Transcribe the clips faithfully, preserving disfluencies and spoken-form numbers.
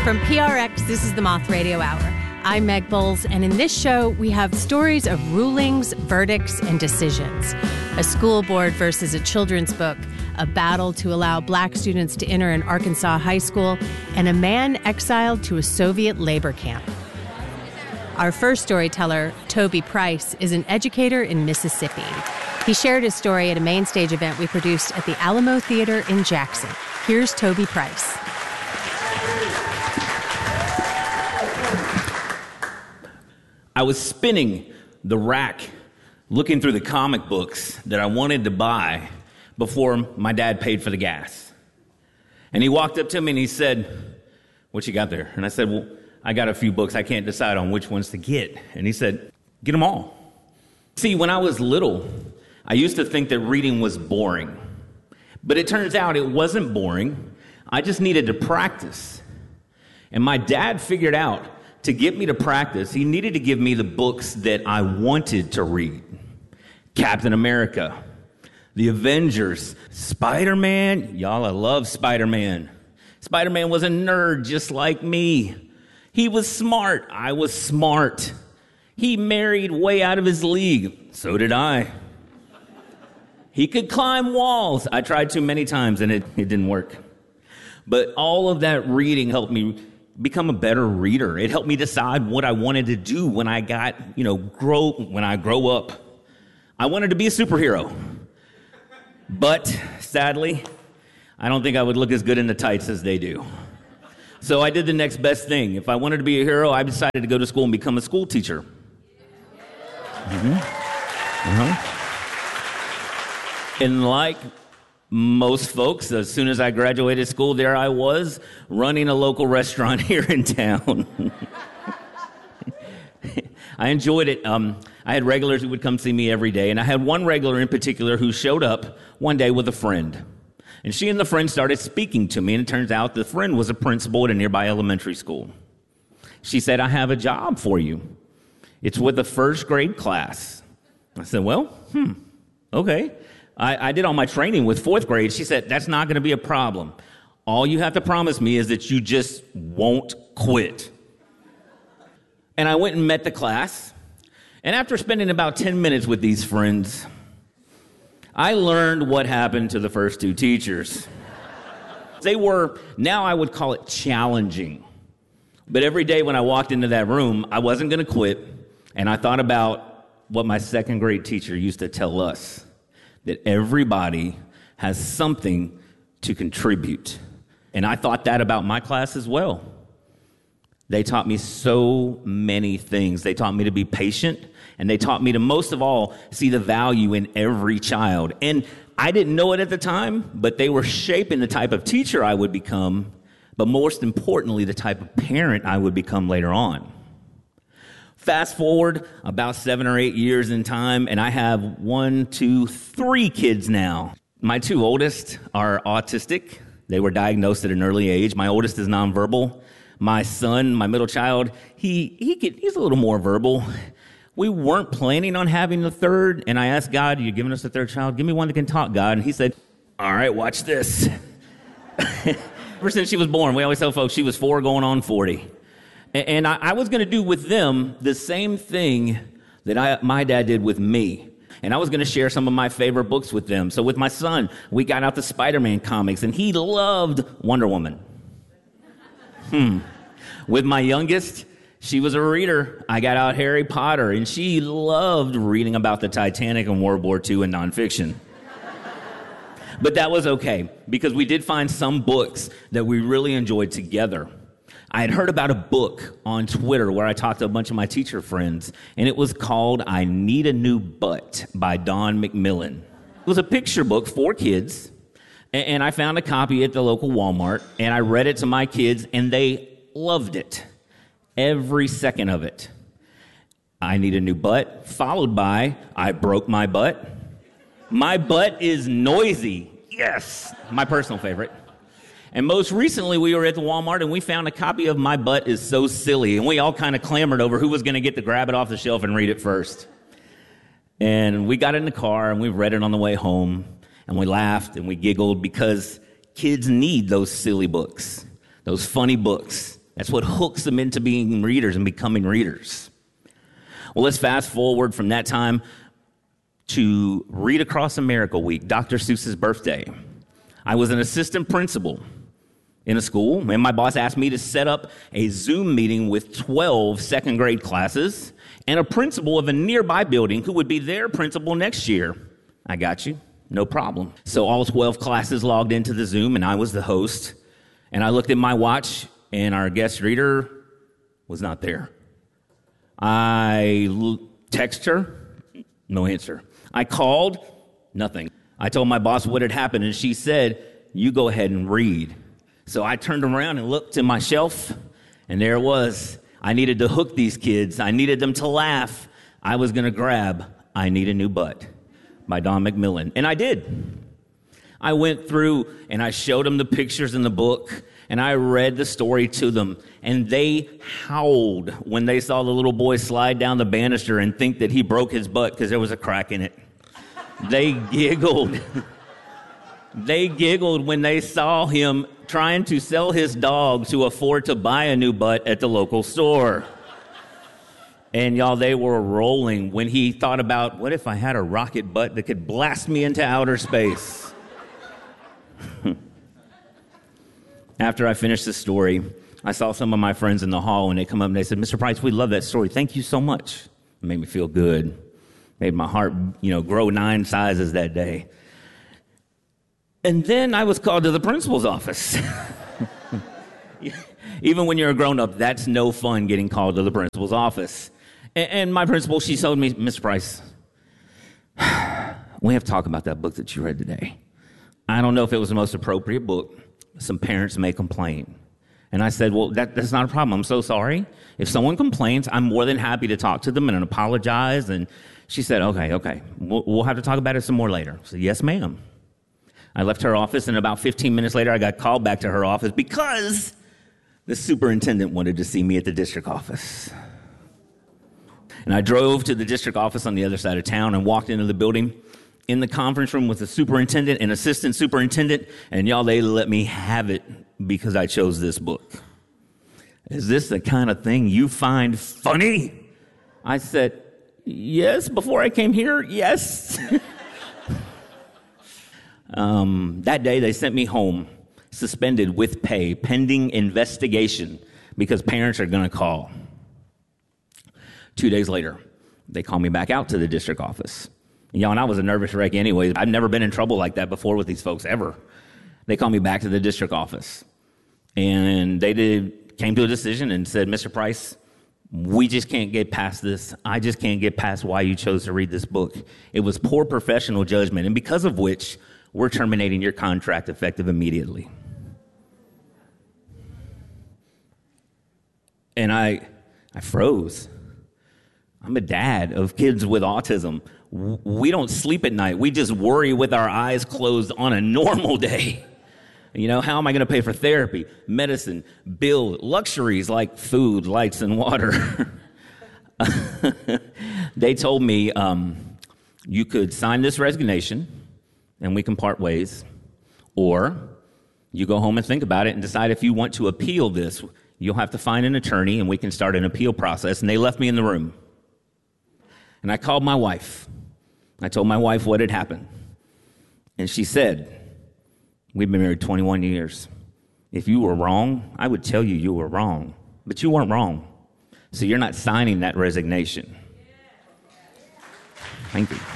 From P R X, this is the Moth Radio Hour. I'm Meg Bowles, and in this show, we have stories of rulings, verdicts, and decisions. A school board versus a children's book, a battle to allow black students to enter an Arkansas high school, and a man exiled to a Soviet labor camp. Our first storyteller, Toby Price, is an educator in Mississippi. He shared his story at a main stage event we produced at the Alamo Theater in Jackson. Here's Toby Price. I was spinning the rack, looking through the comic books that I wanted to buy before my dad paid for the gas. And he walked up to me and he said, "What you got there?" And I said, "Well, I got a few books. I can't decide on which ones to get." And he said, "Get them all." See, when I was little, I used to think that reading was boring. But it turns out it wasn't boring. I just needed to practice. And my dad figured out to get me to practice, he needed to give me the books that I wanted to read. Captain America, The Avengers, Spider-Man. Y'all, I love Spider-Man. Spider-Man was a nerd just like me. He was smart. I was smart. He married way out of his league. So did I. He could climb walls. I tried too many times and it, it didn't work. But all of that reading helped me become a better reader. It helped me decide what I wanted to do when I got, you know, grow, when I grow up. I wanted to be a superhero. But sadly, I don't think I would look as good in the tights as they do. So I did the next best thing. If I wanted to be a hero, I decided to go to school and become a school teacher. Mm-hmm. Uh-huh. And like most folks, as soon as I graduated school, there I was, running a local restaurant here in town. I enjoyed it. Um, I had regulars who would come see me every day, and I had one regular in particular who showed up one day with a friend. And she and the friend started speaking to me, and it turns out the friend was a principal at a nearby elementary school. She said, "I have a job for you. It's with the first grade class." I said, "Well, hmm, okay." I, I did all my training with fourth grade. She said, "That's not going to be a problem. All you have to promise me is that you just won't quit." And I went and met the class. And after spending about ten minutes with these friends, I learned what happened to the first two teachers. They were, now I would call it challenging. But every day when I walked into that room, I wasn't going to quit. And I thought about what my second grade teacher used to tell us, that everybody has something to contribute. And I thought that about my class as well. They taught me so many things. They taught me to be patient, and they taught me to, most of all, see the value in every child. And I didn't know it at the time, but they were shaping the type of teacher I would become, but most importantly, the type of parent I would become later on. Fast forward about seven or eight years in time, and I have one, two, three kids now. My two oldest are autistic. They were diagnosed at an early age. My oldest is nonverbal. My son, my middle child, he he could, he's a little more verbal. We weren't planning on having a third, and I asked God, "You're giving us a third child? Give me one that can talk, God." And he said, "All right, watch this." Ever since she was born, we always tell folks she was four going on forty. And I, I was going to do with them the same thing that I, my dad did with me. And I was going to share some of my favorite books with them. So with my son, we got out the Spider-Man comics, and he loved Wonder Woman. Hmm. With my youngest, she was a reader. I got out Harry Potter, and she loved reading about the Titanic and World War Two and nonfiction. But that was okay, because we did find some books that we really enjoyed together. I had heard about a book on Twitter where I talked to a bunch of my teacher friends, and it was called I Need a New Butt by Don McMillan. It was a picture book for kids, and I found a copy at the local Walmart, and I read it to my kids, and they loved it. Every second of it. I Need a New Butt, followed by I Broke My Butt. My butt is noisy. Yes, my personal favorite. And most recently, we were at the Walmart, and we found a copy of My Butt Is So Silly, and we all kind of clamored over who was going to get to grab it off the shelf and read it first. And we got in the car, and we read it on the way home, and we laughed, and we giggled, because kids need those silly books, those funny books, That's what hooks them into being readers and becoming readers. Well, let's fast forward from that time to Read Across America Week, Doctor Seuss's birthday. I was an assistant principal in a school, and my boss asked me to set up a Zoom meeting with twelve second grade classes and a principal of a nearby building who would be their principal next year. I got you. No problem. So all twelve classes logged into the Zoom, and I was the host. And I looked at my watch, and our guest reader was not there. I l- text her, no answer. I called, nothing. I told my boss what had happened, and she said, you go ahead and read. So I turned around and looked at my shelf, and there it was. I needed to hook these kids. I needed them to laugh. I was going to grab I Need a New Butt by Don McMillan, and I did. I went through, and I showed them the pictures in the book, and I read the story to them, and they howled when they saw the little boy slide down the banister and think that he broke his butt because there was a crack in it. They giggled. They giggled when they saw him trying to sell his dog to afford to buy a new butt at the local store. And y'all, they were rolling when he thought about, what if I had a rocket butt that could blast me into outer space? After I finished the story, I saw some of my friends in the hall, and they come up and they said, Mister Price, we love that story. Thank you so much. It made me feel good. Made my heart, you know, grow nine sizes that day. And then I was called to the principal's office. Even when you're a grown-up, that's no fun getting called to the principal's office. And, and my principal, she told me, Mister Price, we have to talk about that book that you read today. I don't know if it was the most appropriate book. Some parents may complain. And I said, well, that, that's not a problem. I'm so sorry. If someone complains, I'm more than happy to talk to them and apologize. And she said, okay, okay, we'll, we'll have to talk about it some more later. I said, yes, ma'am. I left her office, and about fifteen minutes later, I got called back to her office because the superintendent wanted to see me at the district office. And I drove to the district office on the other side of town and walked into the building. In the conference room with the superintendent and assistant superintendent, and y'all, they let me have it because I chose this book. Is this the kind of thing you find funny? I said, yes, before I came here, yes. um, that day, they sent me home, suspended with pay, pending investigation, because parents are going to call. Two days later, they call me back out to the district office. Y'all, and I was a nervous wreck anyways. I've never been in trouble like that before with these folks, ever. They called me back to the district office. And they did came to a decision and said, Mister Price, we just can't get past this. I just can't get past why you chose to read this book. It was poor professional judgment, and because of which, we're terminating your contract effective immediately. And I, I froze. I'm a dad of kids with autism. We don't sleep at night. We just worry with our eyes closed on a normal day. You know, how am I going to pay for therapy, medicine, bill, luxuries like food, lights, and water? They told me, um, you could sign this resignation and we can part ways, or you go home and think about it and decide if you want to appeal this. You'll have to find an attorney and we can start an appeal process. And they left me in the room. And I called my wife. I told my wife what had happened. And she said, we've been married twenty-one years. If you were wrong, I would tell you you were wrong. But you weren't wrong. So you're not signing that resignation. Thank you.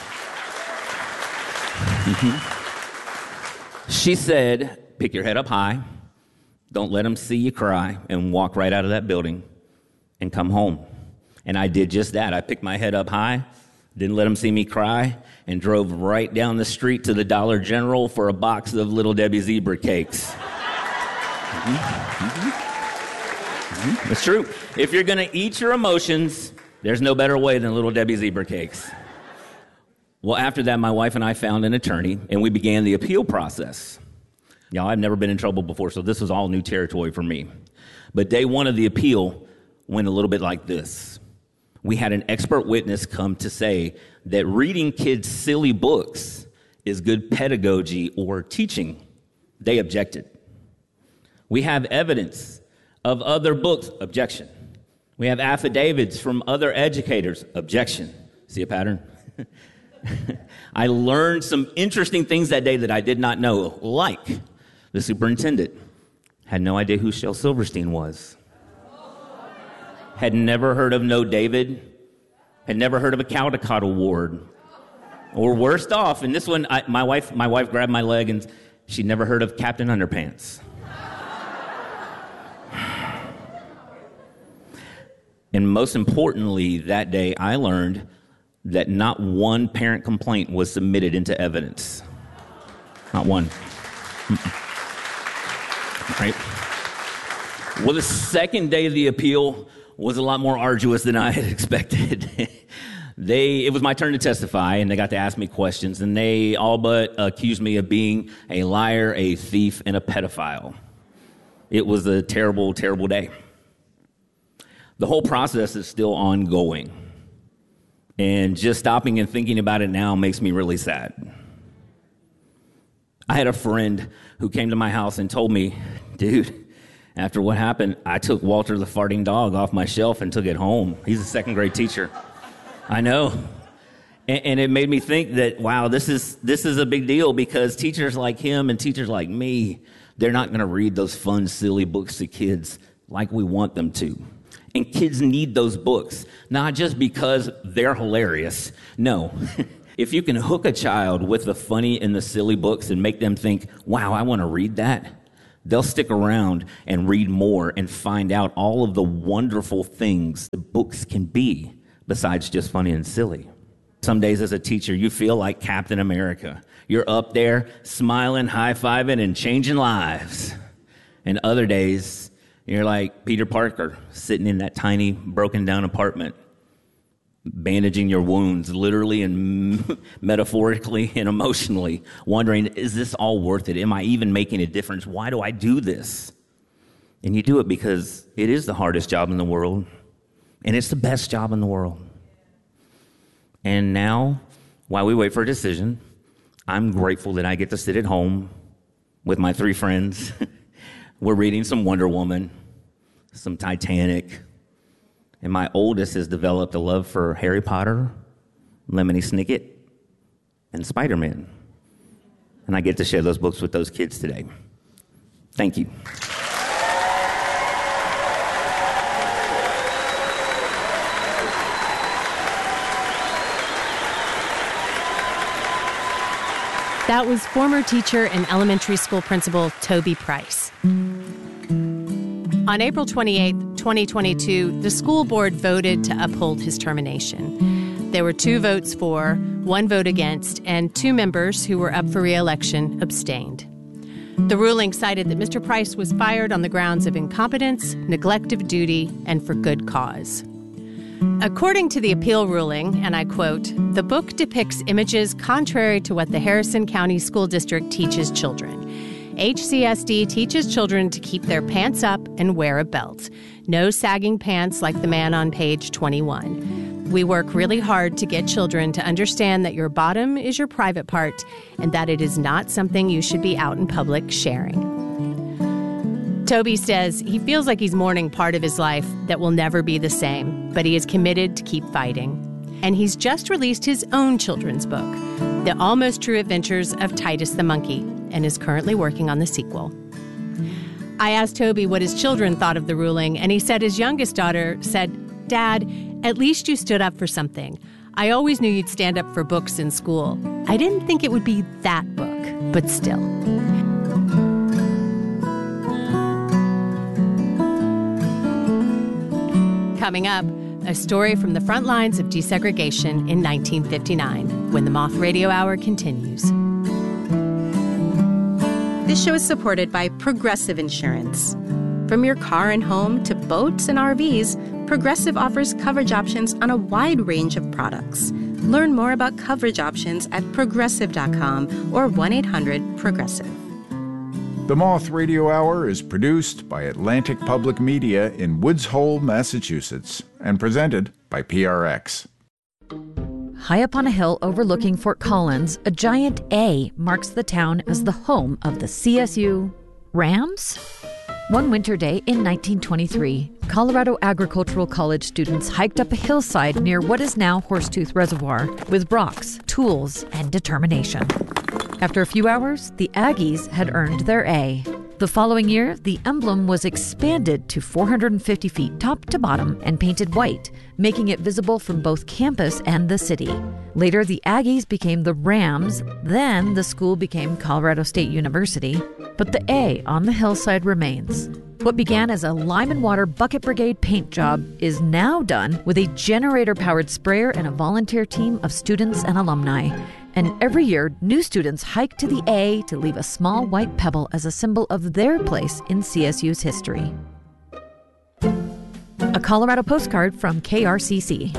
Mm-hmm. She said, pick your head up high. Don't let them see you cry, and walk right out of that building and come home. And I did just that. I picked my head up high, didn't let them see me cry, and drove right down the street to the Dollar General for a box of Little Debbie zebra cakes. Mm-hmm. Mm-hmm. Mm-hmm. It's true. If you're going to eat your emotions, there's no better way than Little Debbie zebra cakes. Well, after that, my wife and I found an attorney, and we began the appeal process. Y'all, I've never been in trouble before, so this was all new territory for me. But day one of the appeal went a little bit like this. We had an expert witness come to say that reading kids silly books is good pedagogy or teaching. They objected. We have evidence of other books, objection. We have affidavits from other educators, objection. See a pattern? I learned some interesting things that day that I did not know, like the superintendent had no idea who Shel Silverstein was, had never heard of No David, had never heard of a Caldecott Award, or worst off, and this one, I, my wife, my wife grabbed my leg and she'd never heard of Captain Underpants. And most importantly, that day I learned that not one parent complaint was submitted into evidence. Not one. Mm-mm. Right? Well, the second day of the appeal was a lot more arduous than I had expected. They, it was my turn to testify, and they got to ask me questions, and they all but accused me of being a liar, a thief, and a pedophile. It was a terrible, terrible day. The whole process is still ongoing, and just stopping and thinking about it now makes me really sad. I had a friend who came to my house and told me, dude, after what happened, I took Walter the farting dog off my shelf and took it home. He's a second grade teacher. I know. And, and it made me think that, wow, this is this is a big deal, because teachers like him and teachers like me, they're not going to read those fun, silly books to kids like we want them to. And kids need those books, not just because they're hilarious. No. If you can hook a child with the funny and the silly books and make them think, wow, I want to read that, they'll stick around and read more and find out all of the wonderful things the books can be besides just funny and silly. Some days as a teacher, you feel like Captain America. You're up there smiling, high-fiving, and changing lives. And other days, you're like Peter Parker, sitting in that tiny, broken-down apartment, bandaging your wounds, literally and metaphorically and emotionally, wondering, is this all worth it? Am I even making a difference? Why do I do this? And you do it because it is the hardest job in the world, and it's the best job in the world. And now, while we wait for a decision, I'm grateful that I get to sit at home with my three friends. We're reading some Wonder Woman, some Titanic, and my oldest has developed a love for Harry Potter, Lemony Snicket, and Spider-Man. And I get to share those books with those kids today. Thank you. That was former teacher and elementary school principal Toby Price. On April twenty-eighth, twenty twenty-two, the school board voted to uphold his termination. There were two votes for, one vote against, and two members who were up for re-election abstained. The ruling cited that Mister Price was fired on the grounds of incompetence, neglect of duty, and for good cause. According to the appeal ruling, and I quote, "The book depicts images contrary to what the Harrison County School District teaches children. H C S D teaches children to keep their pants up and wear a belt. No sagging pants like the man on page twenty-one. We work really hard to get children to understand that your bottom is your private part and that it is not something you should be out in public sharing." Toby says he feels like he's mourning part of his life that will never be the same, but he is committed to keep fighting. And he's just released his own children's book, The Almost True Adventures of Titus the Monkey, and is currently working on the sequel. I asked Toby what his children thought of the ruling, and he said his youngest daughter said, "Dad, at least you stood up for something. I always knew you'd stand up for books in school. I didn't think it would be that book, but still." Coming up, a story from the front lines of desegregation in nineteen fifty-nine, when the Moth Radio Hour continues. This show is supported by Progressive Insurance. From your car and home to boats and R Vs, Progressive offers coverage options on a wide range of products. Learn more about coverage options at progressive dot com or one eight hundred progressive. The Moth Radio Hour is produced by Atlantic Public Media in Woods Hole, Massachusetts, and presented by P R X. High up on a hill overlooking Fort Collins, a giant A marks the town as the home of the C S U Rams? One winter day in nineteen twenty-three, Colorado Agricultural College students hiked up a hillside near what is now Horsetooth Reservoir with rocks, tools, and determination. After a few hours, the Aggies had earned their A. The following year, the emblem was expanded to four hundred fifty feet top to bottom and painted white, making it visible from both campus and the city. Later, the Aggies became the Rams, then the school became Colorado State University, but the A on the hillside remains. What began as a lime and water bucket brigade paint job is now done with a generator-powered sprayer and a volunteer team of students and alumni. And every year, new students hike to the A to leave a small white pebble as a symbol of their place in C S U's history. A Colorado postcard from K R C C.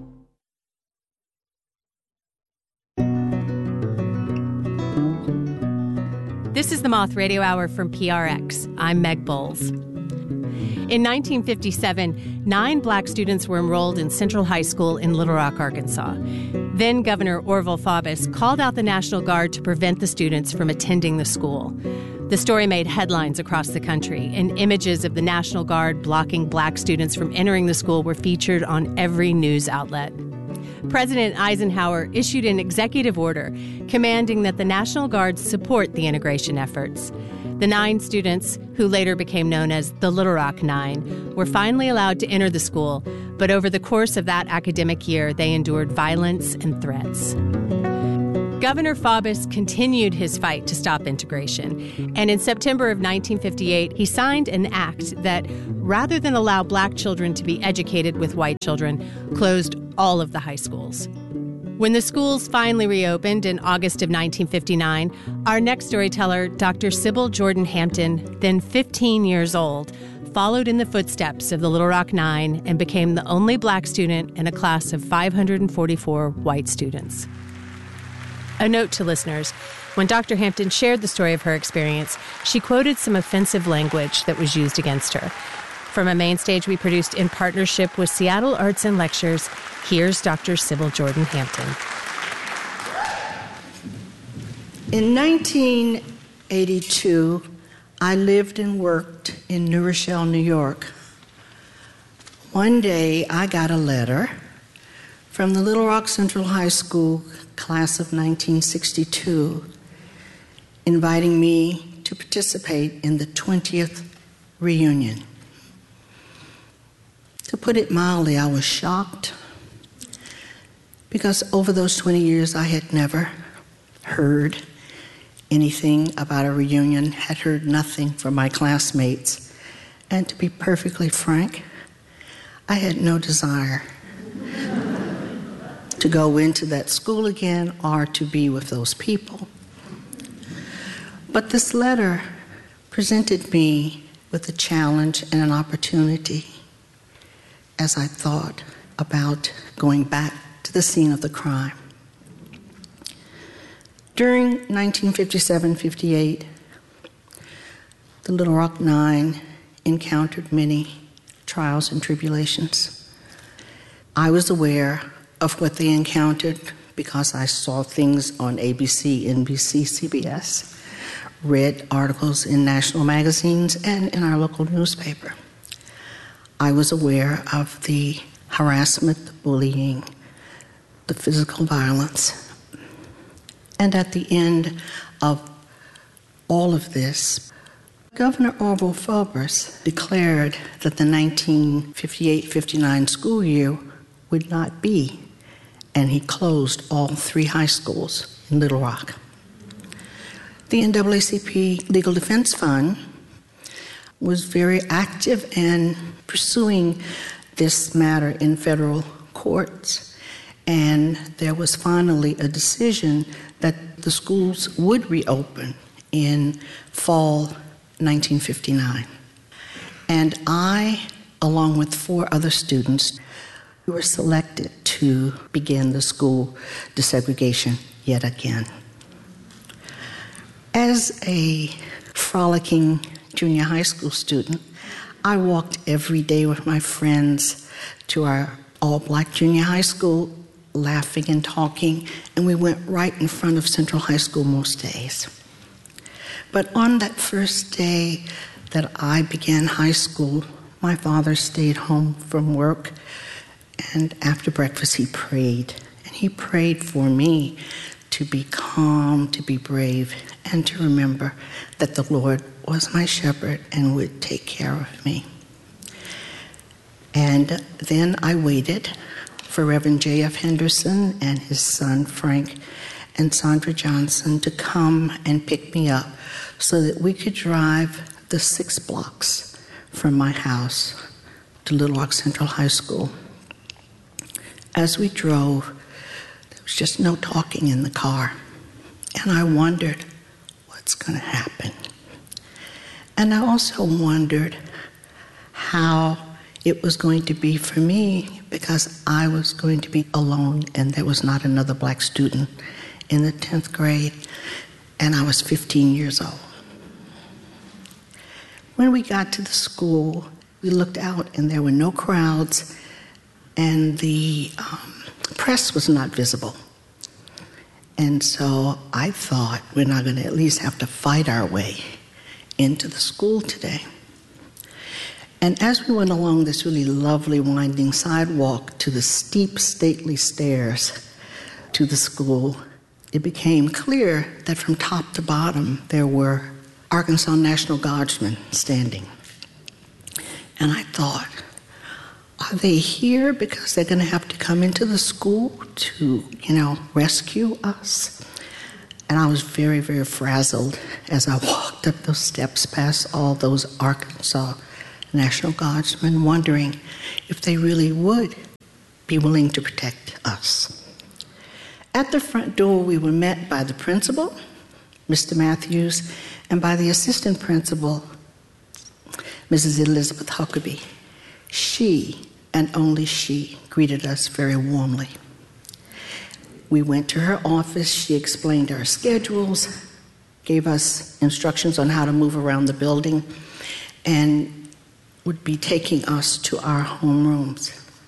This is the Moth Radio Hour from P R X. I'm Meg Bowles. In nineteen fifty-seven, nine black students were enrolled in Central High School in Little Rock, Arkansas. Then Governor Orville Faubus called out the National Guard to prevent the students from attending the school. The story made headlines across the country, and images of the National Guard blocking black students from entering the school were featured on every news outlet. President Eisenhower issued an executive order commanding that the National Guard support the integration efforts. The nine students, who later became known as the Little Rock Nine, were finally allowed to enter the school, but over the course of that academic year, they endured violence and threats. Governor Faubus continued his fight to stop integration, and in September of nineteen fifty-eight, he signed an act that, rather than allow black children to be educated with white children, closed all of the high schools. When the schools finally reopened in August of nineteen fifty-nine, our next storyteller, Doctor Sybil Jordan Hampton, then fifteen years old, followed in the footsteps of the Little Rock Nine and became the only black student in a class of five hundred forty-four white students. A note to listeners, when Doctor Hampton shared the story of her experience, she quoted some offensive language that was used against her. From a main stage we produced in partnership with Seattle Arts and Lectures, here's Doctor Sybil Jordan Hampton. In nineteen eighty-two, I lived and worked in New Rochelle, New York. One day, I got a letter from the Little Rock Central High School class of nineteen sixty-two inviting me to participate in the twentieth reunion. To put it mildly, I was shocked because over those twenty years I had never heard anything about a reunion, had heard nothing from my classmates, and to be perfectly frank, I had no desire to go into that school again or to be with those people. But this letter presented me with a challenge and an opportunity as I thought about going back to the scene of the crime. During nineteen fifty-seven fifty-eight, the Little Rock Nine encountered many trials and tribulations. I was aware of what they encountered because I saw things on A B C, N B C, C B S, read articles in national magazines and in our local newspaper. I was aware of the harassment, the bullying, the physical violence. And at the end of all of this, Governor Orville Faubus declared that the nineteen fifty-eight fifty-nine school year would not be, and he closed all three high schools in Little Rock. The N double A C P Legal Defense Fund was very active in pursuing this matter in federal courts, and there was finally a decision that the schools would reopen in fall nineteen fifty-nine. And I, along with four other students, were selected to begin the school desegregation yet again. As a frolicking junior high school student, I walked every day with my friends to our all-black junior high school, laughing and talking, and we went right in front of Central High School most days. But on that first day that I began high school, my father stayed home from work, and after breakfast he prayed. And he prayed for me to be calm, to be brave, and to remember that the Lord was my shepherd and would take care of me. And then I waited for Reverend J F Henderson and his son Frank and Sandra Johnson to come and pick me up so that we could drive the six blocks from my house to Little Rock Central High School. As we drove, there was just no talking in the car, and I wondered what's going to happen. And I also wondered how it was going to be for me, because I was going to be alone and there was not another black student in the tenth grade, and I was fifteen years old. When we got to the school, we looked out and there were no crowds, and the um, press was not visible. And so I thought, we're not going to at least have to fight our way into the school today. And as we went along this really lovely winding sidewalk to the steep, stately stairs to the school, it became clear that from top to bottom there were Arkansas National Guardsmen standing. And I thought, are they here because they're going to have to come into the school to, you know, rescue us? And I was very, very frazzled as I walked up those steps past all those Arkansas National Guardsmen, wondering if they really would be willing to protect us. At the front door, we were met by the principal, Mister Matthews, and by the assistant principal, Missus Elizabeth Huckabee. She, and only she, greeted us very warmly. We went to her office. She explained our schedules, gave us instructions on how to move around the building, and would be taking us to our homerooms.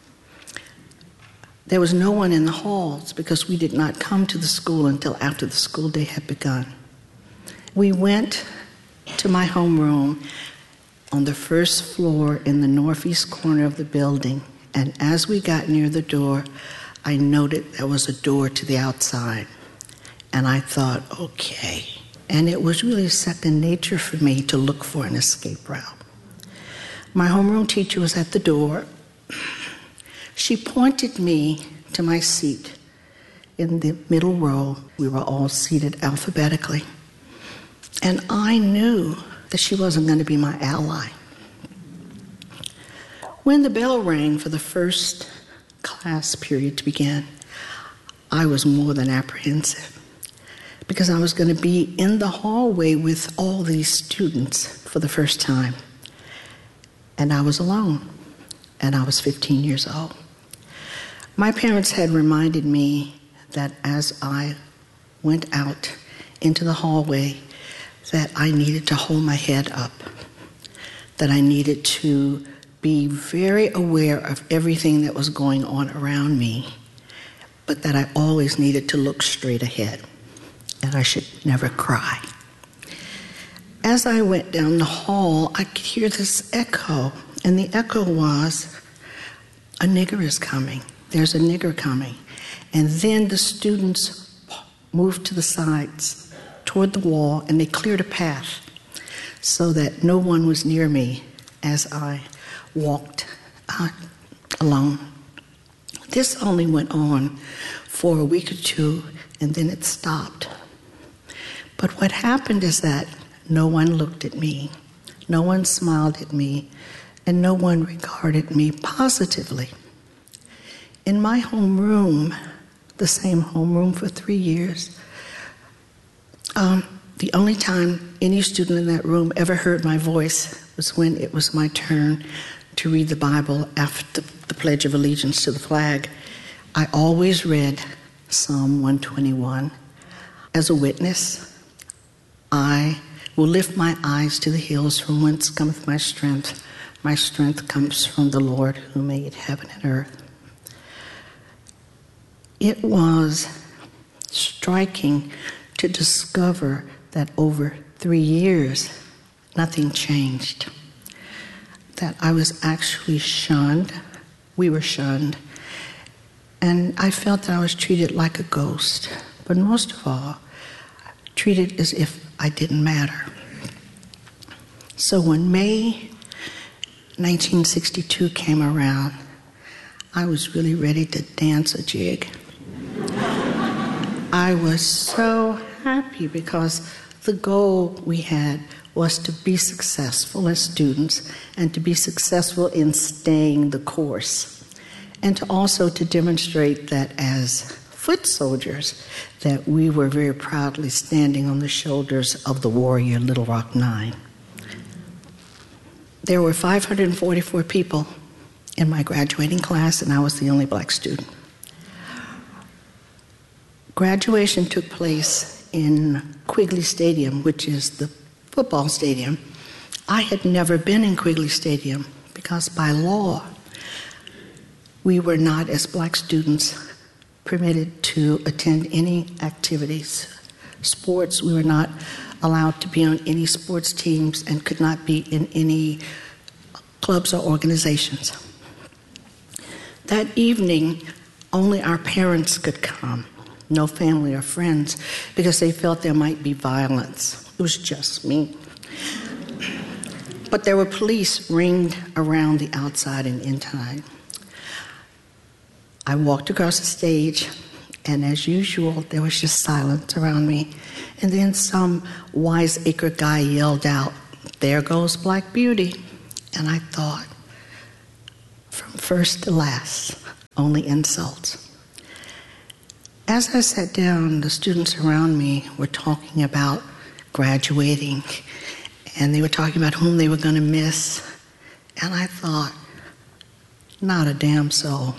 There was no one in the halls because we did not come to the school until after the school day had begun. We went to my homeroom on the first floor in the northeast corner of the building, and as we got near the door, I noted there was a door to the outside. And I thought, okay. And it was really second nature for me to look for an escape route. My homeroom teacher was at the door. She pointed me to my seat in the middle row. We were all seated alphabetically. And I knew that she wasn't going to be my ally. When the bell rang for the first class period to begin, I was more than apprehensive because I was going to be in the hallway with all these students for the first time. And I was alone, and I was fifteen years old. My parents had reminded me that as I went out into the hallway, that I needed to hold my head up, that I needed to be very aware of everything that was going on around me, but that I always needed to look straight ahead, and I should never cry. As I went down the hall, I could hear this echo, and the echo was, a nigger is coming. There's a nigger coming. And then the students moved to the sides toward the wall, and they cleared a path so that no one was near me as I walked uh, alone. This only went on for a week or two, and then it stopped. But what happened is that no one looked at me, no one smiled at me, and no one regarded me positively. In my homeroom, the same homeroom for three years, um, the only time any student in that room ever heard my voice was when it was my turn to read the Bible after the Pledge of Allegiance to the flag. I always read Psalm one twenty-one. As a witness, I will lift my eyes to the hills from whence cometh my strength. My strength comes from the Lord who made heaven and earth. It was striking to discover that over three years, nothing changed. That I was actually shunned. We were shunned. And I felt that I was treated like a ghost. But most of all, treated as if I didn't matter. So when May nineteen sixty-two came around, I was really ready to dance a jig. I was so happy because the goal we had was to be successful as students and to be successful in staying the course, and to also to demonstrate that as foot soldiers that we were very proudly standing on the shoulders of the warrior Little Rock Nine. There were five hundred forty-four people in my graduating class, and I was the only black student. Graduation took place in Quigley Stadium, which is the football stadium. I had never been in Quigley Stadium because by law, we were not, as black students, permitted to attend any activities. Sports, we were not allowed to be on any sports teams and could not be in any clubs or organizations. That evening, only our parents could come, no family or friends, because they felt there might be violence. It was just me. But there were police ringed around the outside and inside. I walked across the stage, and as usual, there was just silence around me. And then some wiseacre guy yelled out, "There goes Black Beauty." And I thought, from first to last, only insults. As I sat down, the students around me were talking about graduating, and they were talking about whom they were going to miss. And I thought, not a damn soul.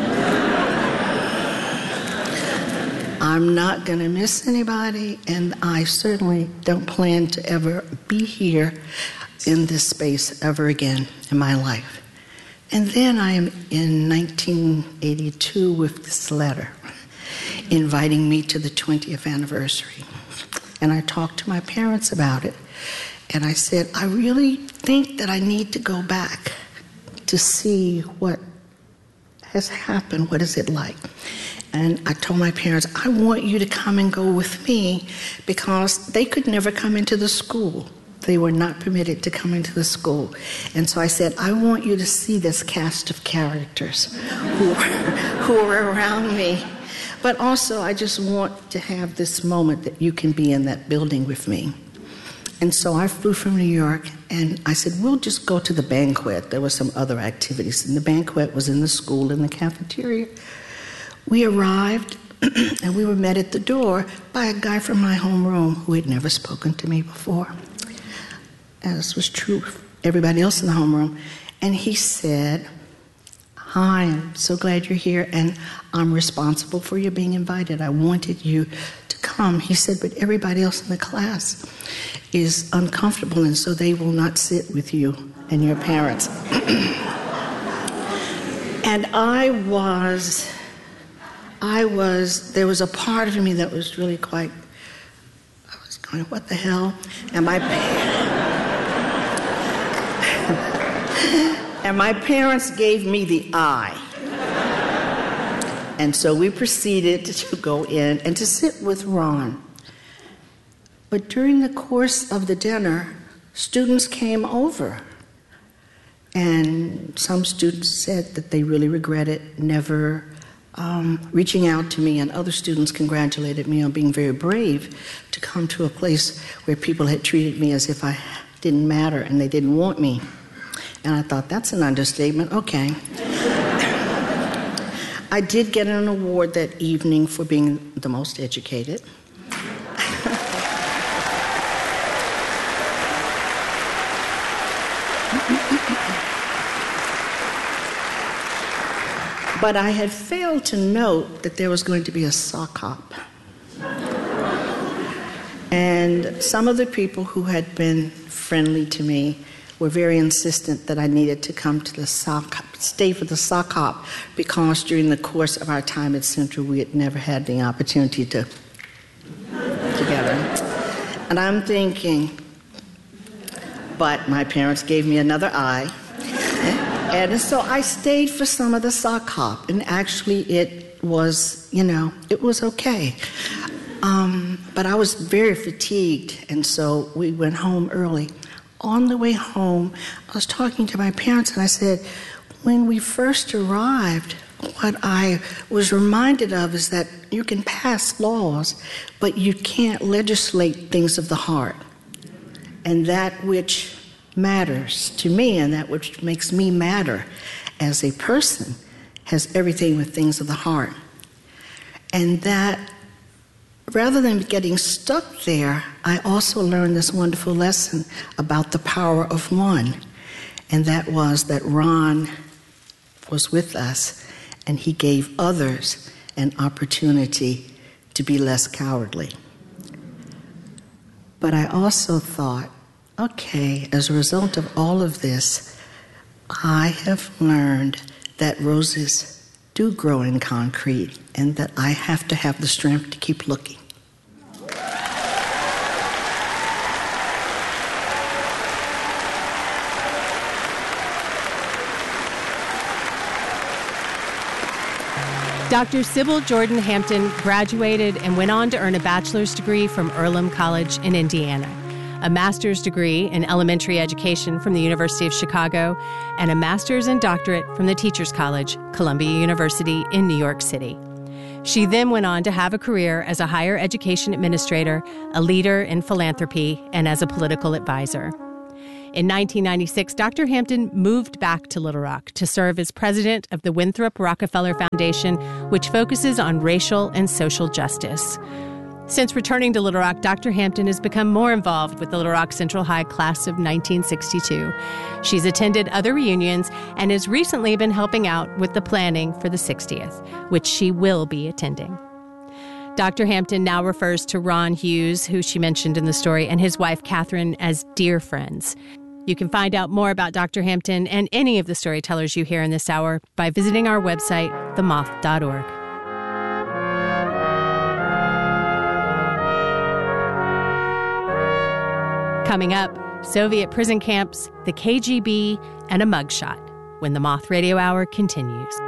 I'm not going to miss anybody, and I certainly don't plan to ever be here in this space ever again in my life. And then I am in nineteen eighty-two with this letter inviting me to the twentieth anniversary. And I talked to my parents about it, and I said, I really think that I need to go back to see what has happened, what is it like. And I told my parents, I want you to come and go with me, because they could never come into the school. They were not permitted to come into the school. And so I said, I want you to see this cast of characters who were, who were around me. But also, I just want to have this moment that you can be in that building with me. And so I flew from New York, and I said, we'll just go to the banquet. There were some other activities, and the banquet was in the school, in the cafeteria. We arrived, and we were met at the door by a guy from my homeroom who had never spoken to me before, as was true of everybody else in the homeroom. And he said, hi, I'm so glad you're here, and I'm responsible for you being invited. I wanted you to come. He said, but everybody else in the class is uncomfortable, and so they will not sit with you and your parents. And I was... I was, there was a part of me that was really quite, I was going, what the hell? And my, and my parents gave me the eye. And so we proceeded to go in and to sit with Ron. But during the course of the dinner, students came over. And some students said that they really regretted never Um, reaching out to me, and other students congratulated me on being very brave to come to a place where people had treated me as if I didn't matter and they didn't want me. And I thought, that's an understatement. Okay. I did get an award that evening for being the most educated. But I had failed to note that there was going to be a sock hop. And some of the people who had been friendly to me were very insistent that I needed to come to the sock hop, stay for the sock hop, because during the course of our time at Central, we had never had the opportunity to together. And I'm thinking, but my parents gave me another eye. And so I stayed for some of the sock hop, and actually it was, you know, it was okay. Um, but I was very fatigued, and so we went home early. On the way home, I was talking to my parents, and I said, when we first arrived, what I was reminded of is that you can pass laws, but you can't legislate things of the heart. And that which matters to me and that which makes me matter as a person has everything with things of the heart. And that rather than getting stuck there, I also learned this wonderful lesson about the power of one. And that was that Ron was with us, and he gave others an opportunity to be less cowardly. But I also thought, okay, as a result of all of this, I have learned that roses do grow in concrete and that I have to have the strength to keep looking. Doctor Sybil Jordan Hampton graduated and went on to earn a bachelor's degree from Earlham College in Indiana, a master's degree in elementary education from the University of Chicago, and a master's and doctorate from the Teachers College, Columbia University in New York City. She then went on to have a career as a higher education administrator, a leader in philanthropy, and as a political advisor. In nineteen ninety-six, Doctor Hampton moved back to Little Rock to serve as president of the Winthrop Rockefeller Foundation, which focuses on racial and social justice. Since returning to Little Rock, Doctor Hampton has become more involved with the Little Rock Central High class of nineteen sixty-two. She's attended other reunions and has recently been helping out with the planning for the sixtieth, which she will be attending. Doctor Hampton now refers to Ron Hughes, who she mentioned in the story, and his wife, Catherine, as dear friends. You can find out more about Doctor Hampton and any of the storytellers you hear in this hour by visiting our website, the moth dot org. Coming up, Soviet prison camps, the K G B, and a mugshot when the Moth Radio Hour continues.